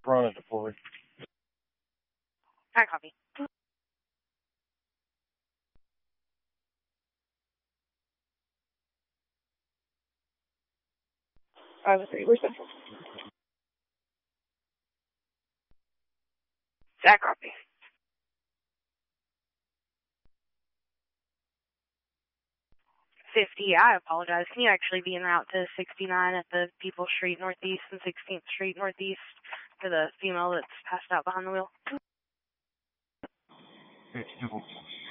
Run it for me. I copy. I was 3%. That copy. 50, I apologize. Can you actually be en route to 69 at the People Street Northeast and 16th Street Northeast for the female that's passed out behind the wheel?